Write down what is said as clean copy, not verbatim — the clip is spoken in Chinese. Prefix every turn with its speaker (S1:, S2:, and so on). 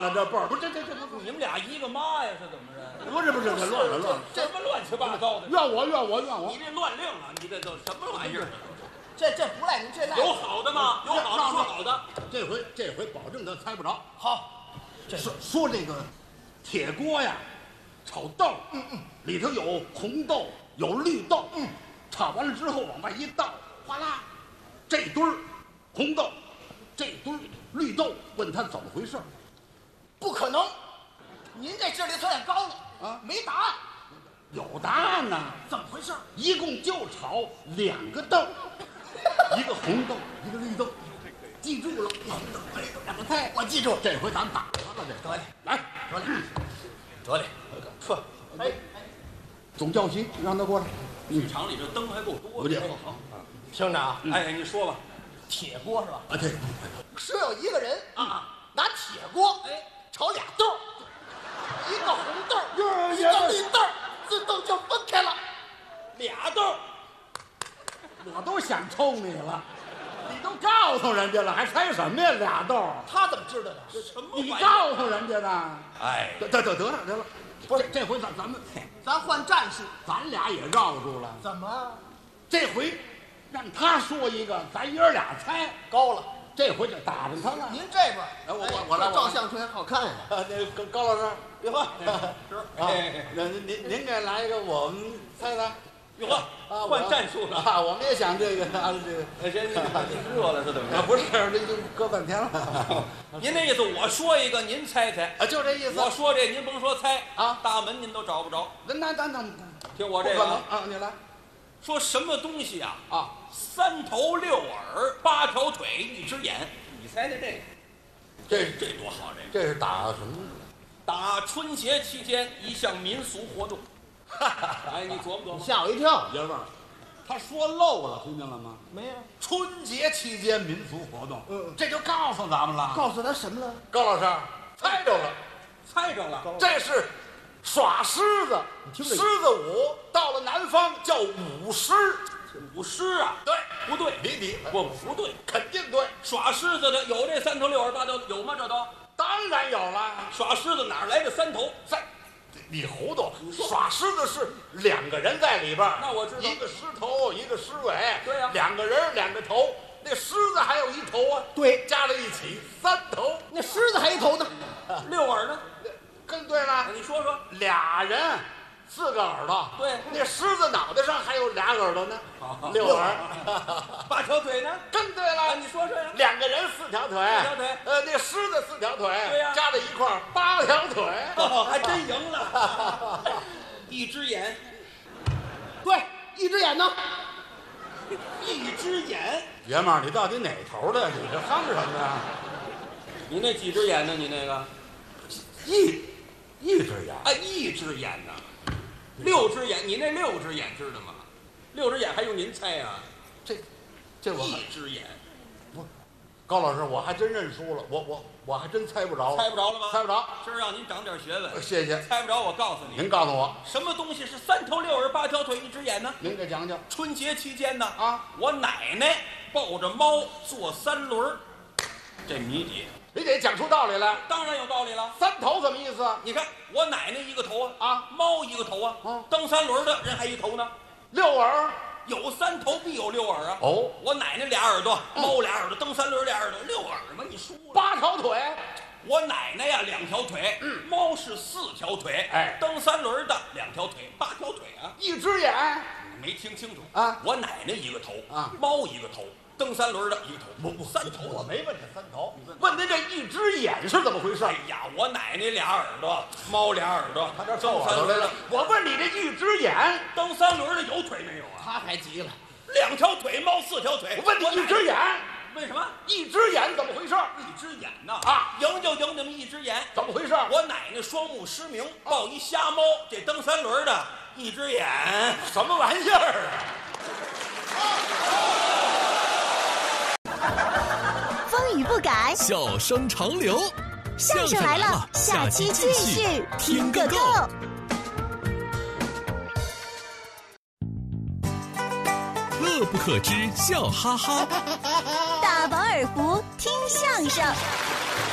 S1: 这辈儿
S2: 不是这你们俩一个妈呀？是怎么着？
S1: 不是这乱了，
S2: 什么乱七八糟的？
S1: 怨我！
S2: 你这乱令啊！你这都什么玩意儿？
S3: 这不赖您，这赖
S2: 有好的吗？有好的说好的。
S1: 这回保证他猜不着。
S3: 好，
S1: 说这个铁锅呀，炒豆，里头有红豆，有绿豆，炒完了之后往外一倒，哗啦，这堆儿红豆，这堆儿绿豆，问他怎么回事？
S3: 不可能，您这智力测验高了
S1: 啊，
S3: 没答案。
S1: 有答案呢。
S3: 怎么回事？
S1: 一共就炒2个豆，一个红豆，一个绿豆，记住了。2个菜，
S3: 我记住。
S1: 这回咱打他了，这
S3: 得嘞，
S1: 来，
S2: 得嘞，说，
S1: 总教习让他过来。
S2: 剧场里这灯还够多的。好，
S3: 听着啊，
S2: 哎，你说吧。
S3: 铁锅是吧？
S1: 啊，对，
S3: 说有一个人
S2: 啊，
S3: 拿铁锅炒俩豆，一个红豆，一个绿豆，自动就分开了。
S2: 俩豆，
S1: 我都想抽你了，你都告诉人家了，还猜什么呀？2豆，
S3: 他怎么知道的？
S2: 什么玩意
S1: 你
S2: 儿？
S1: 告诉人家的。
S2: 哎，
S1: 得了，不是这回咱们
S3: 咱换战术。
S1: 咱俩也绕住了。
S3: 怎么
S1: 这回让他说一个，咱爷儿俩猜。
S3: 高了？
S1: 这回就打着他了。
S3: 您这边，
S1: 我来
S3: 照相出来好看呀。
S1: 那高老师，别换
S2: 是
S1: 啊！您给来一个，我们猜猜。
S2: 哟呵，换战术了
S1: 啊！我们也想这个啊，这个。
S2: 人热了是怎么着？
S1: 不是，这就搁半天了。
S2: 您那意思，我说一个，您猜猜
S1: 啊，就这意思。
S2: 我说这，您甭说猜
S1: 啊，
S2: 大门您都找不着。
S1: 那
S2: 听我这个
S1: 啊，你来。
S2: 说什么东西啊？
S1: 啊
S2: ，3头6耳8条腿1只眼，你猜猜这个？这多好！
S1: 这是打什么？
S2: 打春节期间一项民俗活动。哎，你琢磨琢磨。
S3: 吓我一跳。
S1: 爷们儿，他说漏了，听见了吗？
S3: 没有。
S1: 春节期间民俗活动，这就告诉咱们了。
S3: 告诉他什么了？
S1: 高老师猜着了，
S2: 猜着了，
S1: 这是耍狮子，狮子舞，到了南方叫舞狮。
S2: 舞狮啊？
S1: 对，
S2: 不对，不对，
S1: 肯定对。
S2: 耍狮子的有这3头6耳8条，有吗？这都
S1: 当然有了。
S2: 耍狮子哪来的3头？
S1: 你糊涂！耍狮子是2个人在里边，
S2: 那我知道，
S1: 一个狮头，一个狮尾。
S2: 对呀
S1: ，2个人2个头，那狮子还有1头啊。
S3: 对，
S1: 加在一起3头。
S3: 那狮子还一头呢
S2: ，6耳呢？
S1: 更对了。
S2: 你说说
S1: ，2人4个耳朵。
S2: 对，
S1: 那狮子脑袋上还有2耳朵呢，6耳。
S2: 8条腿呢？
S1: 更对了。
S2: 你说说呀。
S1: 2个人4条腿。
S2: 4条腿。
S1: 那狮子4条腿。
S2: 对呀。
S1: 加在一块儿8条腿。
S2: 还真赢了。1只眼。
S3: 对，1只眼呢
S2: ？1只眼。
S1: 爷们儿，你到底哪头的？你这哼什么呀？
S2: 你那几只眼呢？你那个
S1: 一只眼。
S2: 啊，1只眼呢？6只眼，你那6只眼知道吗？6只眼还用您猜啊？
S1: 这我
S2: 1只眼。
S1: 不，高老师，我还真认输了，我还真猜不着。
S2: 猜不着了吗？
S1: 猜不着。
S2: 今儿让您长点学问。
S1: 谢谢。
S2: 猜不着，我告诉你。
S1: 您告诉我，
S2: 什么东西是3头6耳8条腿1只眼呢？
S1: 您给讲讲。
S2: 春节期间呢，
S1: 我
S2: 奶奶抱着猫坐3轮，这谜底。
S1: 你得讲出道理来。
S2: 当然有道理了。
S1: 3头什么意思？
S2: 你看我奶奶1个头猫1个头蹬3轮的人还1头呢。
S1: 6耳。
S2: 有3头必有6耳啊！
S1: 哦，
S2: 我奶奶2耳朵，猫2耳朵，蹬3轮2耳朵，6耳嘛，你输了。
S1: 8条腿，
S2: 我奶奶呀2条腿，猫是4条腿，蹬3轮的2条腿，8条腿啊
S1: ！1只眼，
S2: 没听清楚
S1: 啊！
S2: 我奶奶1个头猫1个头，蹬3轮的1个头，不3头。
S1: 我没问这3头，问您这1只眼是怎么回事？
S2: 哎呀，我奶奶2耳朵，猫2耳朵，
S1: 他这蹬3轮了。我问你这1只眼，
S2: 蹬3轮的有腿没有啊？
S3: 他还急了
S2: ，2条腿，猫4条腿。
S1: 我问你1只眼，
S2: 为什么
S1: 1只眼怎么回事
S2: ？1只眼呐赢就赢你们1只眼，
S1: 怎么回事？
S2: 我奶奶双目失明，抱一瞎猫，这蹬3轮的1只眼，
S1: 什么玩意儿
S4: 啊？风雨不改，
S5: 笑声长流。
S4: 相声来了，下期继续听个够。
S5: 乐不可支，笑哈哈。
S4: 大饱耳福，听相声。